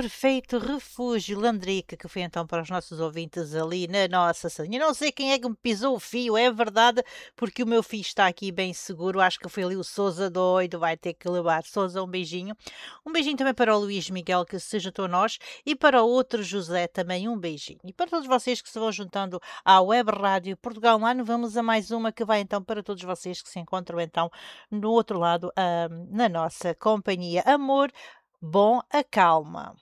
perfeito refúgio, Landrica, que foi então para os nossos ouvintes ali na nossa salinha. Não sei quem é que me pisou o fio, é verdade, porque o meu fio está aqui bem seguro. Acho que foi ali o Sousa doido, vai ter que levar. Sousa, um beijinho. Um beijinho também para o Luís Miguel, que se juntou a nós, e para o outro José também um beijinho. E para todos vocês que se vão juntando à Web Rádio Portugal Online, vamos a mais uma que vai então para todos vocês que se encontram então no outro lado, na nossa companhia. Amor, bom, acalma.